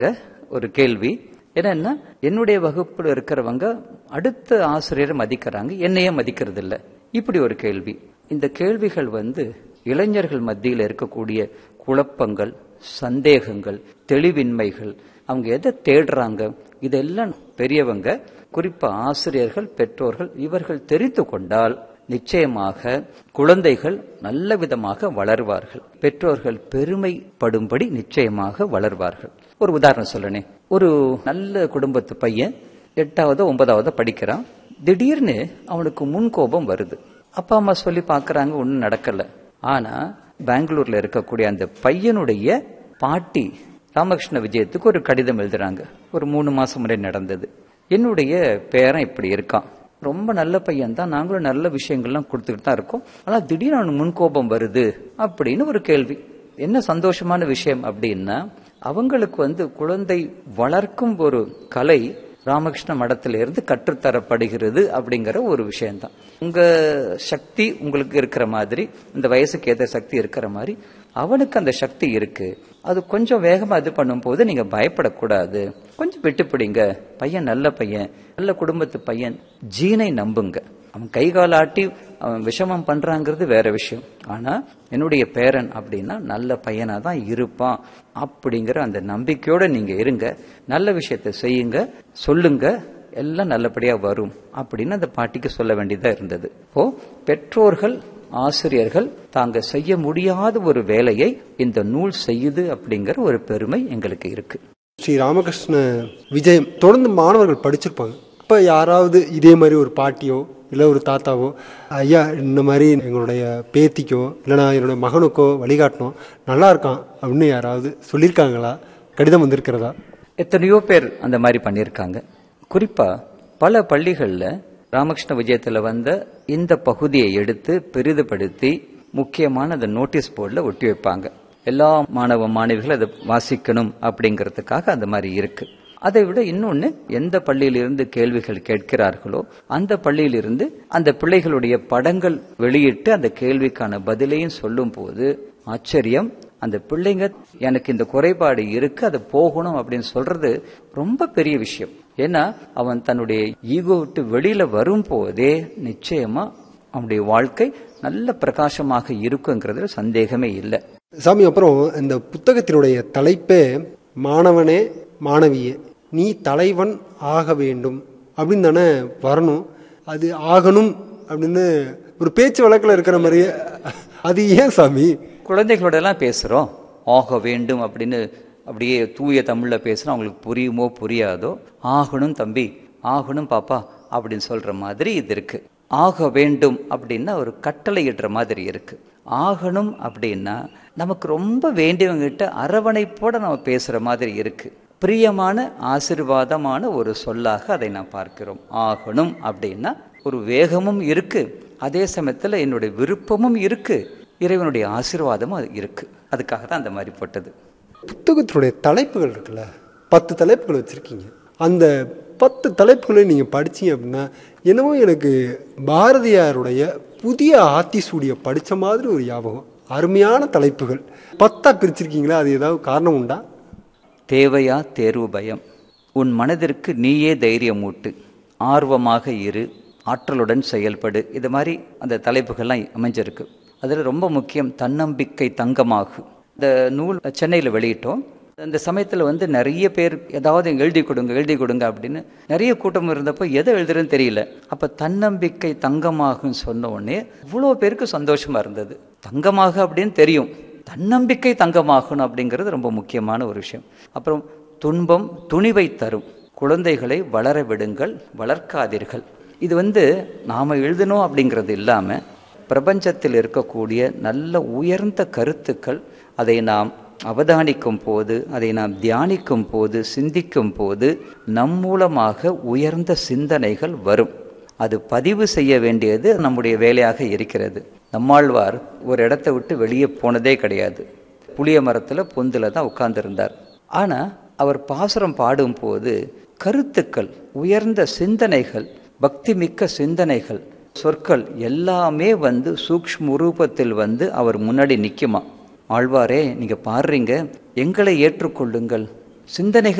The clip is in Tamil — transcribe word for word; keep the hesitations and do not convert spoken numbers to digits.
ஒரு கேள்வி என்னன்னா, என்னுடைய வகுப்புல இருக்கிறவங்க அடுத்த ஆசிரியரை மதிக்கிறாங்க, என்னையே மதிக்கிறது இல்ல. இப்படி ஒரு கேள்வி. இந்த கேள்விகள் வந்து இளைஞர்கள் மத்தியில் இருக்கக்கூடிய குழப்பங்கள், சந்தேகங்கள், தெளிவின்மைகள், அவங்க எதை தேடுறாங்க, இதெல்லாம் பெரியவங்க, குறிப்பா ஆசிரியர்கள், பெற்றோர்கள் இவர்கள் தெரிந்து கொண்டால் நிச்சயமாக குழந்தைகள் நல்ல விதமாக வளர்வார்கள். பெற்றோர்கள் பெருமைப்படும்படி நிச்சயமாக வளர்வார்கள். ஒரு உதாரணம் சொல்லனே, ஒரு நல்ல குடும்பத்து பையன் எட்டாவது ஒன்பதாவது படிக்கிறான். திடீர்னு அவனுக்கு முன்கோபம் வருது. அப்பா அம்மா சொல்லி பாக்குறாங்க, ஒன்னும் நடக்கல. ஆனா பெங்களூர்ல இருக்கக்கூடிய அந்த பையனுடைய பாட்டி ராமகிருஷ்ண விஜயத்துக்கு ஒரு கடிதம் எழுதுறாங்க. ஒரு மூணு மாசம் முறை நடந்தது. என்னுடைய பேரன் இப்படி இருக்கான், ரொம்ப நல்ல பையன் தான், நாங்களும் நல்ல விஷயங்கள்லாம் கொடுத்துக்கிட்டு தான் இருக்கோம், ஆனா திடீர்னு அவனுக்கு முன்கோபம் வருது அப்படின்னு ஒரு கேள்வி. என்ன சந்தோஷமான விஷயம் அப்படின்னா, அவங்களுக்கு வந்து குழந்தை வளர்க்கும் ஒரு கலை ராமகிருஷ்ண மடத்திலிருந்து கற்றுத்தரப்படுகிறது அப்படிங்கிற ஒரு விஷயம்தான். உங்க சக்தி உங்களுக்கு இருக்கிற மாதிரி, இந்த வயசுக்கு ஏற்ற சக்தி இருக்கிற மாதிரி அவனுக்கு அந்த சக்தி இருக்கு. அது கொஞ்சம் வேகமா இது பண்ணும் போது நீங்க பயப்படக்கூடாது, கொஞ்சம் விட்டு பிடிங்க. பையன் நல்ல பையன், நல்ல குடும்பத்து பையன், ஜீனை நம்புங்க. அவன் கை கால் ஆட்டி அவன் விஷமம் பண்றாங்கிறது வேற விஷயம். ஆனா என்னுடைய பேரன் அப்படின்னா நல்ல பையனா தான் இருப்பான் அப்படிங்கிற அந்த நம்பிக்கையோட நீங்க இருங்க, நல்ல விஷயத்த செய்யுங்க, சொல்லுங்க, எல்லாம் நல்லபடியா வரும் அப்படின்னு அந்த பாட்டிக்கு சொல்ல வேண்டியதா இருந்தது. இப்போ பெற்றோர்கள், ஆசிரியர்கள் தாங்க செய்ய முடியாத ஒரு வேலையை இந்த நூல் செய்யுது அப்படிங்கிற ஒரு பெருமை எங்களுக்கு இருக்கு. ஸ்ரீ ராமகிருஷ்ண விஜயம் தொடர்ந்து மாணவர்கள் படிச்சிருப்பாங்க. இப்ப யாராவது இதே மாதிரி ஒரு பாட்டியோ இல்லை ஒரு தாத்தாவோ, ஐயா இந்த மாதிரி எங்களுடைய பேத்திக்கோ இல்லைனா என்னுடைய மகனுக்கோ வழிகாட்டணும், நல்லா இருக்கான் அப்படின்னு யாராவது சொல்லியிருக்காங்களா? கடிதம் வந்திருக்கிறதா? எத்தனையோ பேர் அந்த மாதிரி பண்ணியிருக்காங்க. குறிப்பா பல பள்ளிகள்ல ராமகிருஷ்ண விஜயத்துல வந்த இந்த பகுதியை எடுத்து பெரிதுபடுத்தி முக்கியமான அந்த நோட்டீஸ் போர்டில் ஒட்டி வைப்பாங்க. எல்லா மாணவ மாணவிகள் அதை வாசிக்கணும் அப்படிங்கிறதுக்காக அந்த மாதிரி இருக்கு. அதை விட இன்னொன்னு, எந்த பள்ளியிலிருந்து கேள்விகள் கேட்கிறார்களோ அந்த பள்ளியிலிருந்து அந்த பிள்ளைகளுடைய படங்கள் வெளியிட்டு அந்த கேள்விக்கான பதிலையும் சொல்லும் போது ஆச்சரியம். அந்த பிள்ளைங்க எனக்கு இந்த குறைபாடு இருக்கு, அது போகணும் அப்படின்னு சொல்றது ரொம்ப பெரிய விஷயம். ஏன்னா அவன் தன்னுடைய ஈகோ விட்டு வெளியில வரும் போதே நிச்சயமா அவனுடைய வாழ்க்கை நல்ல பிரகாசமாக இருக்குங்கிறதுல சந்தேகமே இல்லை. சாமி, அப்புறம் இந்த புத்தகத்தினுடைய தலைப்பே மாணவனே மாணவியே நீ தலைவன் ஆக வேண்டும் அப்படின்னு தானே வரணும். அது ஆகணும் அப்படின்னு ஒரு பேச்சு வழக்கில் இருக்கிற மாதிரியே, அது ஏன் சாமி? குழந்தைகளோட எல்லாம் பேசுறோம், ஆக வேண்டும் அப்படின்னு அப்படியே தூய தமிழ்ல பேசுறோம். அவங்களுக்கு புரியுமோ புரியாதோ, ஆகணும் தம்பி, ஆகணும் பாப்பா அப்படின்னு சொல்ற மாதிரி இது இருக்கு. ஆக வேண்டும் அப்படின்னா ஒரு கட்டளை இடுற மாதிரி இருக்கு. ஆகணும் அப்படின்னா நமக்கு ரொம்ப வேண்டியவங்கிட்ட அரவணைப்போட நம்ம பேசுற மாதிரி இருக்கு. பிரியமான ஆசீர்வாதமான ஒரு சொல்லாக அதை நாம் பார்க்கிறோம். ஆகணும் அப்படின்னா ஒரு வேகமும் இருக்கு, அதே சமயத்துல என்னுடைய விருப்பமும் இருக்கு, இறைவனுடைய ஆசீர்வாதமும் இருக்கு. அதுக்காக தான் அந்த மாதிரி போட்டது. புத்தகத்தினுடைய தலைப்புகள் இருக்குல்ல, பத்து தலைப்புகள் வச்சிருக்கீங்க. அந்த பத்து தலைப்புகளை நீங்க படிச்சீங்க அப்படின்னா என்னவோ எனக்கு பாரதியாருடைய புதிய ஆத்திசூடிய படிச்ச மாதிரி ஒரு ஞாபகம். அருமையான தலைப்புகள் பத்தா பிரிச்சிருக்கீங்களா? அது ஏதாவது காரணம் உண்டா? தேவையா தேர்வு பயம், உன் மனதிற்கு நீயே தைரியம் ஊட்டு, ஆர்வமாக இரு, ஆற்றலுடன் செயல்படு, இது மாதிரி அந்த தலைப்புகள்லாம் அமைஞ்சிருக்கு. அதில் ரொம்ப முக்கியம் தன்னம்பிக்கை தங்கமாகும். இந்த நூல் சென்னையில் வெளியிட்டோம். அந்த சமயத்தில் வந்து நிறைய பேர் ஏதாவது எழுதி கொடுங்க எழுதி கொடுங்க அப்படின்னு நிறைய கூட்டம் இருந்தப்போ எதை எழுதுறதுன்னு தெரியல. அப்போ தன்னம்பிக்கை தங்கமாகும் சொன்ன உடனே இவ்வளோ பேருக்கு சந்தோஷமா இருந்தது. தங்கமாக அப்படின்னு தெரியும், தன்னம்பிக்கை தங்கமாகணும் அப்படிங்கிறது ரொம்ப முக்கியமான ஒரு விஷயம். அப்புறம் துன்பம் துணிவை தரும், குழந்தைகளை வளர விடுங்கள், வளர்க்காதீர்கள். இது வந்து நாம எழுதணும் அப்படிங்கிறது இல்லாம பிரபஞ்சத்தில் இருக்கக்கூடிய நல்ல உயர்ந்த கருத்துக்கள், அதை நாம் அவதானிக்கும் போது, அதை நாம் தியானிக்கும் போது, சிந்திக்கும் போது நம் மூலமாக உயர்ந்த சிந்தனைகள் வரும். அது பதிவு செய்ய வேண்டியது நம்முடைய வேலையாக இருக்கிறது. நம்மாழ்வார் ஒரு இடத்தை விட்டு வெளியே போனதே கிடையாது. புளிய மரத்துல பொந்துல தான் உட்கார்ந்துருந்தார். ஆனா அவர் பாசுரம் பாடும் போது கருத்துக்கள், உயர்ந்த சிந்தனைகள், பக்தி மிக்க சிந்தனைகள், சொற்கள் எல்லாமே வந்து சூக்ஷ்ம ரூபத்தில் வந்து அவர் முன்னாடி நிக்குமா. ஆழ்வாரே, நீங்க பாடுறீங்க, எங்களை ஏற்றுக்கொள்ளுங்கள், சிந்தனைகள்